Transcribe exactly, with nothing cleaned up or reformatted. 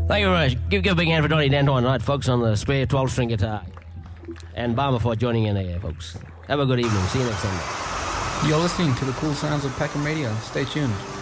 Thank you very much. Give, give a big hand for Donny Denton tonight, folks, on the spare twelve-string guitar. And Barmer for joining in there, folks. Have a good evening. See you next Sunday. You're listening to the cool sounds of Peckham Radio. Stay tuned.